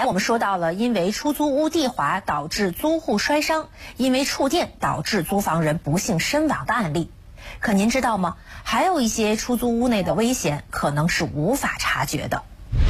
我们说到了因为出租屋地滑导致租户摔伤，因为触电导致租房人不幸身亡的案例。可您知道吗？还有一些出租屋内的危险可能是无法察觉的。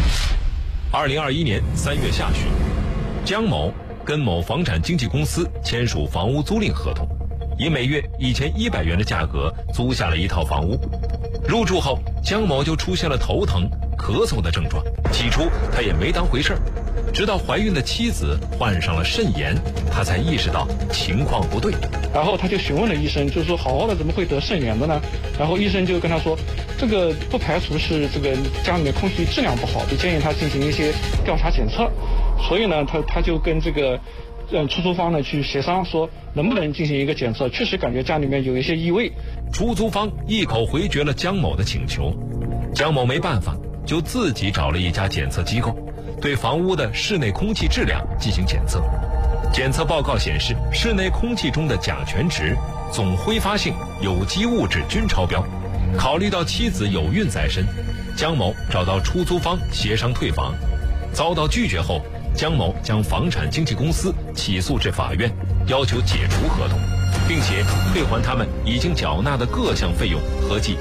2021年3月下旬，江某跟某房产经纪公司签署房屋租赁合同，以每月1100元的价格租下了一套房屋。入住后，江某就出现了头疼、咳嗽的症状。起初他也没当回事儿，直到怀孕的妻子患上了肾炎，他才意识到情况不对。 然后他就询问了医生，就是说好好的怎么会得肾炎的呢？然后医生就跟他说，这个不排除是这个家里面空气质量不好，就建议他进行一些调查检测。所以呢，他就跟这个出租方呢去协商，说能不能进行一个检测。确实感觉家里面有一些异味。 出租方一口回绝了江某的请求，江某没办法，就自己找了一家检测机构，对房屋的室内空气质量进行检测。检测报告显示，室内空气中的甲醛值、总挥发性有机物质均超标。考虑到妻子有孕在身，江某找到出租方协商退房，遭到拒绝后，江某将房产经纪公司起诉至法院，要求解除合同，并且退还他们已经缴纳的各项费用，合计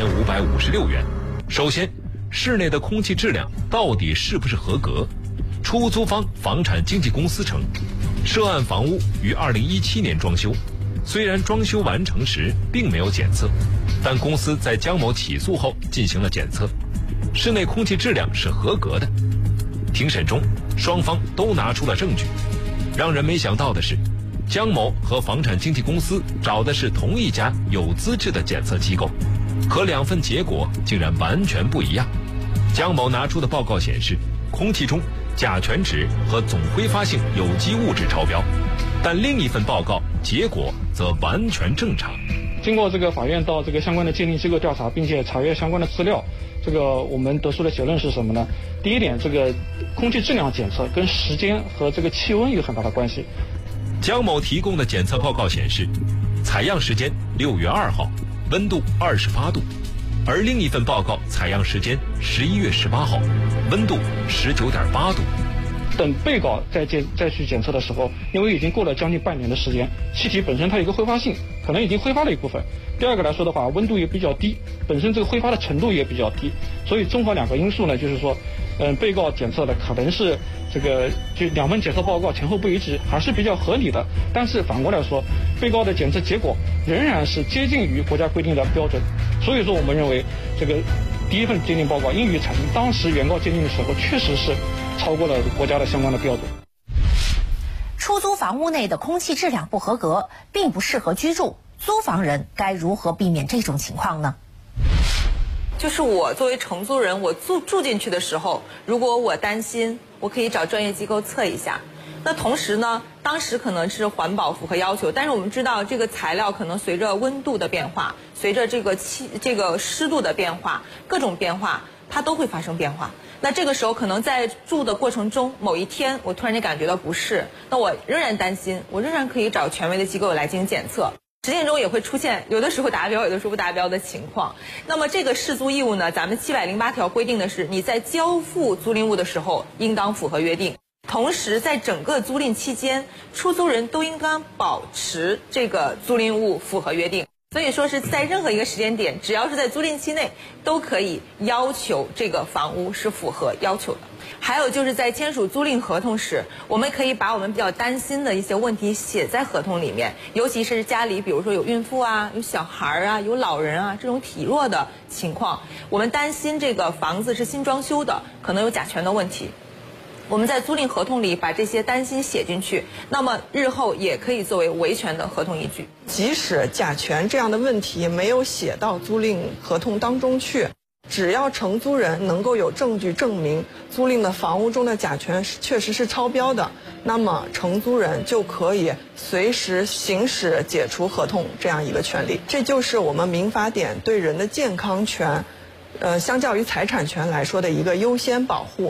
6556元。首先，室内的空气质量到底是不是合格？出租方房产经纪公司称，涉案房屋于2017年装修，虽然装修完成时并没有检测，但公司在江某起诉后进行了检测，室内空气质量是合格的。庭审中，双方都拿出了证据。让人没想到的是，江某和房产经纪公司找的是同一家有资质的检测机构，可两份结果竟然完全不一样。江某拿出的报告显示，空气中甲醛值和总挥发性有机物质超标，但另一份报告结果则完全正常。 经过这个法院到这个相关的鉴定机构调查，并且查阅相关的资料，这个我们得出的结论是什么呢？第一点，这个空气质量检测跟时间和这个气温有很大的关系。 江某提供的检测报告显示，采样时间6月2号，温度28度，而另一份报告采样时间11月18号，温度19.8度。 等被告再去检测的时候，因为已经过了将近半年的时间，气体本身它有一个挥发性，可能已经挥发了一部分。第二个来说的话，温度也比较低，本身这个挥发的程度也比较低，所以综合两个因素呢，就是说，被告检测的可能是这个就两份检测报告前后不一致，还是比较合理的。但是反过来说，被告的检测结果仍然是接近于国家规定的标准，所以说我们认为这个第一份鉴定报告应予采纳。当时原告鉴定的时候，确实是超过了国家的相关的标准。 出租房屋内的空气质量不合格，并不适合居住，租房人该如何避免这种情况呢？ 就是我作为承租人，我住进去的时候，如果我担心，我可以找专业机构测一下。那同时呢，当时可能是环保符合要求，但是我们知道这个材料可能随着温度的变化，随着这个湿度的变化，各种变化它都会发生变化。那这个时候可能在住的过程中，某一天我突然间感觉到不适，那我仍然担心，我仍然可以找权威的机构来进行检测。实践中也会出现有的时候达标，有的时候不达标的情况。那么这个适租义务呢，咱们708条规定的是，你在交付租赁物的时候应当符合约定，同时在整个租赁期间，出租人都应当保持这个租赁物符合约定。所以说是在任何一个时间点，只要是在租赁期内，都可以要求这个房屋是符合要求的。还有就是在签署租赁合同时，我们可以把我们比较担心的一些问题写在合同里面，尤其是家里比如说有孕妇啊、有小孩啊、有老人啊这种体弱的情况，我们担心这个房子是新装修的，可能有甲醛的问题。我们在租赁合同里把这些担心写进去，那么日后也可以作为维权的合同依据。 即使甲醛这样的问题没有写到租赁合同当中去，只要承租人能够有证据证明租赁的房屋中的甲醛确实是超标的，那么承租人就可以随时行使解除合同这样一个权利。这就是我们民法典对人的健康权，相较于财产权来说的一个优先保护。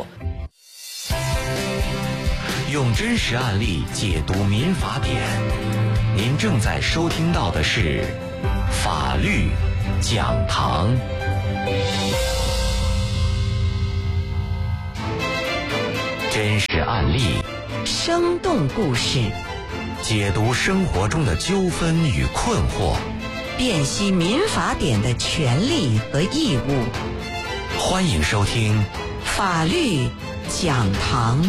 用真实案例解读民法典，您正在收听到的是法律讲堂。 真实案例， 生动故事， 解读生活中的纠纷与困惑， 辨析民法典的权利和义务。 欢迎收听法律讲堂。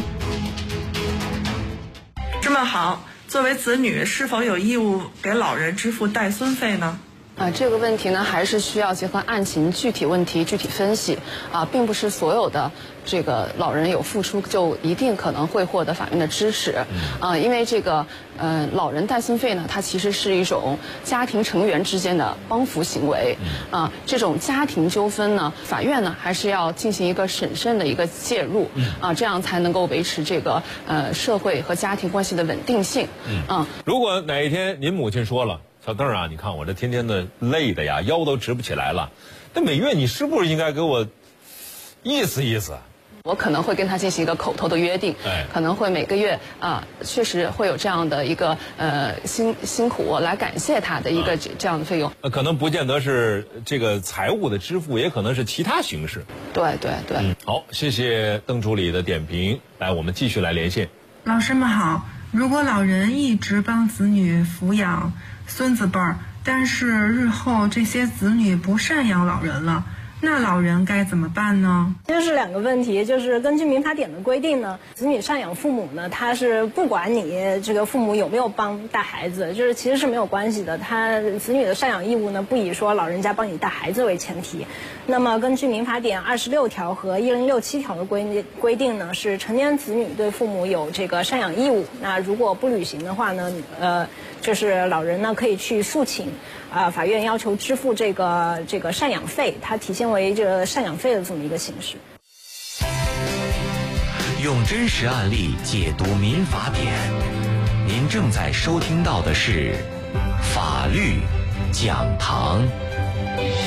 芝麻好，作为子女是否有义务给老人支付带孙费呢？ 这个问题呢，还是需要结合案情具体问题具体分析并不是所有的这个老人有付出就一定可能会获得法院的支持因为这个老人带孙费呢，它其实是一种家庭成员之间的帮扶行为这种家庭纠纷呢，法院呢还是要进行一个审慎的一个介入这样才能够维持这个社会和家庭关系的稳定性如果哪一天您母亲说了，小邓啊，你看我这天天的累的呀，腰都直不起来了，那每月你是不是应该给我意思意思？ 我可能会跟他进行一个口头的约定，可能会每个月确实会有这样的一个辛苦来感谢他的一个这样的费用。 可能不见得是这个财务的支付，也可能是其他形式。 对。 好，谢谢邓助理的点评。来，我们继续来连线。 老师们好，如果老人一直帮子女抚养孙子辈儿，但是日后这些子女不赡养老人了，那老人该怎么办呢？ 这是两个问题，就是根据民法典的规定呢，子女赡养父母呢，他是不管你这个父母有没有帮带孩子，就是其实是没有关系的。他子女的赡养义务呢，不以说老人家帮你带孩子为前提。那么根据民法典26条和1067条的规定呢，是成年子女对父母有这个赡养义务。那如果不履行的话呢，就是老人呢可以去诉请法院要求支付这个赡养费，它体现为这个赡养费的这么一个形式。 用真实案例解读民法典，您正在收听到的是法律讲堂。